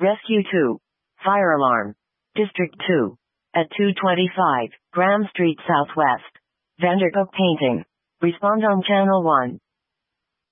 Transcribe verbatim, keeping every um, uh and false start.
Rescue two. Fire alarm. District two. At two twenty-five, Graham Street Southwest. Vandercook Painting. Respond on Channel one.